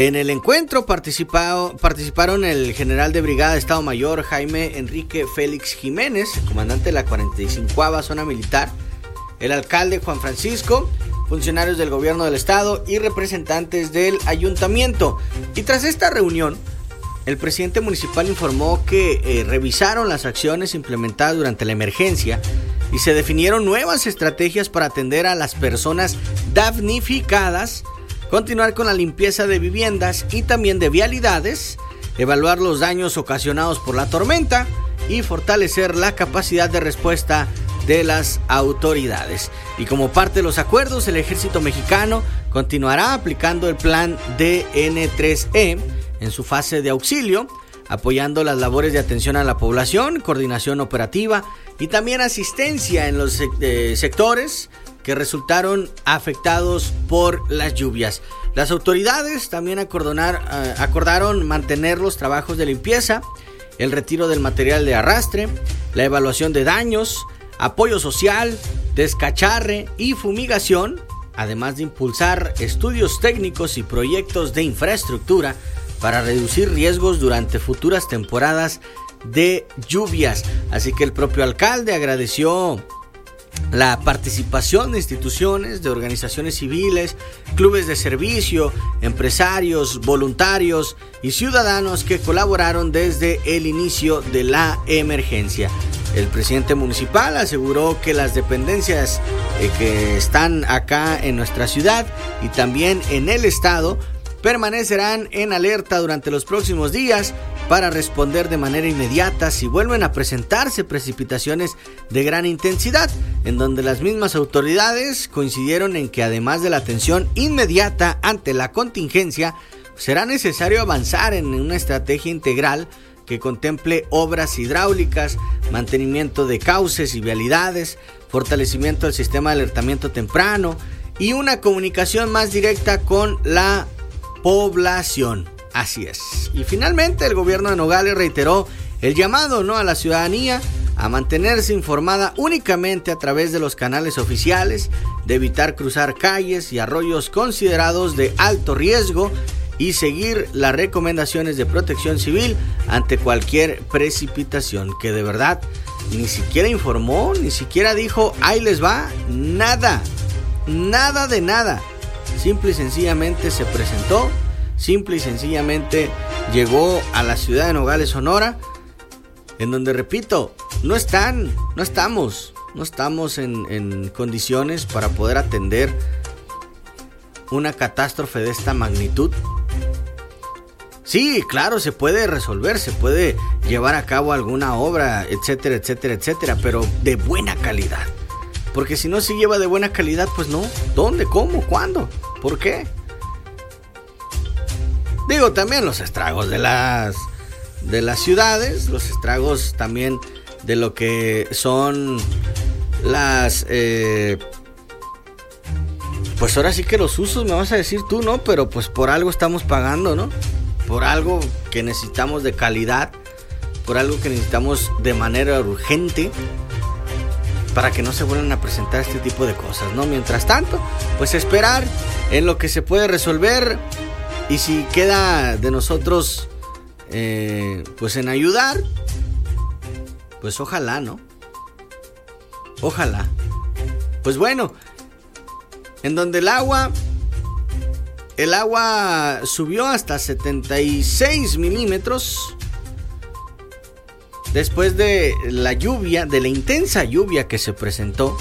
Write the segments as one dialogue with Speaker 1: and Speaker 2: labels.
Speaker 1: En el encuentro participaron el general de brigada de Estado Mayor Jaime Enrique Félix Jiménez, comandante de la 45ª Zona Militar, el alcalde Juan Francisco, funcionarios del gobierno del estado y representantes del ayuntamiento. Y tras esta reunión, el presidente municipal informó que revisaron las acciones implementadas durante la emergencia y se definieron nuevas estrategias para atender a las personas damnificadas, continuar con la limpieza de viviendas y también de vialidades, evaluar los daños ocasionados por la tormenta y fortalecer la capacidad de respuesta de las autoridades. Y como parte de los acuerdos, el ejército mexicano continuará aplicando el plan DN3E en su fase de auxilio, apoyando las labores de atención a la población, coordinación operativa y también asistencia en los sectores que resultaron afectados por las lluvias. Las autoridades también acordaron mantener los trabajos de limpieza, el retiro del material de arrastre, la evaluación de daños, apoyo social, descacharre y fumigación, además de impulsar estudios técnicos y proyectos de infraestructura para reducir riesgos durante futuras temporadas de lluvias. Así que el propio alcalde agradeció la participación de instituciones, de organizaciones civiles, clubes de servicio, empresarios, voluntarios y ciudadanos que colaboraron desde el inicio de la emergencia. El presidente municipal aseguró que las dependencias que están acá en nuestra ciudad y también en el estado permanecerán en alerta durante los próximos días para responder de manera inmediata si vuelven a presentarse precipitaciones de gran intensidad, en donde las mismas autoridades coincidieron en que además de la atención inmediata ante la contingencia, será necesario avanzar en una estrategia integral que contemple obras hidráulicas, mantenimiento de cauces y vialidades, fortalecimiento del sistema de alertamiento temprano y una comunicación más directa con la población. Así es. Y finalmente el gobierno de Nogales reiteró el llamado a la ciudadanía a mantenerse informada únicamente a través de los canales oficiales, de evitar cruzar calles y arroyos considerados de alto riesgo y seguir las recomendaciones de protección civil ante cualquier precipitación. Que de verdad ni siquiera informó, ni siquiera dijo ahí les va, nada de nada. Simple y sencillamente se presentó, simple y sencillamente llegó a la ciudad de Nogales, Sonora, en donde, repito, no estamos en condiciones para poder atender una catástrofe de esta magnitud. Sí, claro, se puede resolver, se puede llevar a cabo alguna obra, etcétera, etcétera, etcétera, pero de buena calidad. Porque si no se lleva de buena calidad, pues no. ¿Dónde? ¿Cómo? ¿Cuándo? ¿Por qué? Digo, también los estragos de las ciudades, los estragos también de lo que son las... pues ahora sí que los usos, me vas a decir tú, ¿no? Pero pues por algo estamos pagando, ¿no? Por algo que necesitamos de calidad, por algo que necesitamos de manera urgente, para que no se vuelvan a presentar este tipo de cosas, ¿no? Mientras tanto, pues esperar en lo que se puede resolver, y si queda de nosotros pues en ayudar, pues ojalá, ¿no? Ojalá. Pues bueno, en donde el agua subió hasta 76 milímetros después de la lluvia, de la intensa lluvia que se presentó.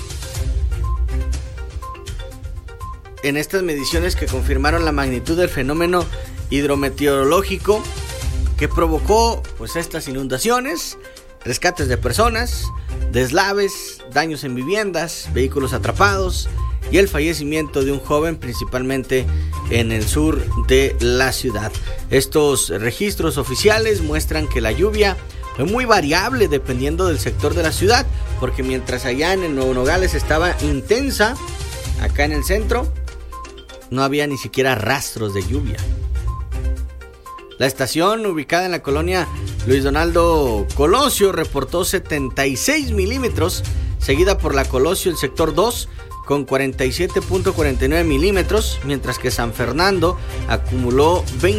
Speaker 1: En estas mediciones que confirmaron la magnitud del fenómeno hidrometeorológico que provocó pues estas inundaciones, rescates de personas, deslaves, daños en viviendas, vehículos atrapados y el fallecimiento de un joven, principalmente en el sur de la ciudad. Estos registros oficiales muestran que la lluvia fue muy variable dependiendo del sector de la ciudad, porque mientras allá en el Nuevo Nogales estaba intensa, acá en el centro no había ni siquiera rastros de lluvia. La estación, ubicada en la colonia Luis Donaldo Colosio, reportó 76 milímetros, seguida por la Colosio, el sector 2, con 47.49 milímetros, mientras que San Fernando acumuló